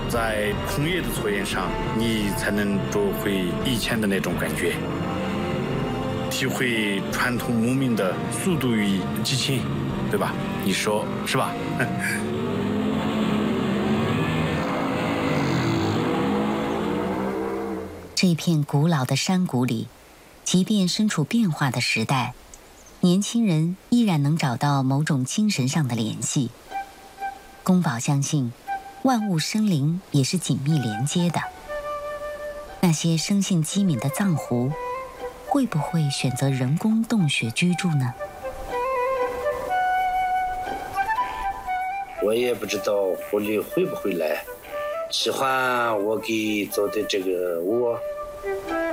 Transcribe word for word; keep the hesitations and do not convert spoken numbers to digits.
在空野的草原上，你才能找回以前的那种感觉，体会传统牧民的速度与激情，对吧？你说是吧？ 这片古老的山谷里，即便身处变化的时代，年轻人依然能找到某种精神上的联系。宫保相信，万物生灵也是紧密连接的。那些生性机敏的藏狐，会不会选择人工洞穴居住呢？ 我也不知道狐狸会不会来，喜欢我给做的这个窝。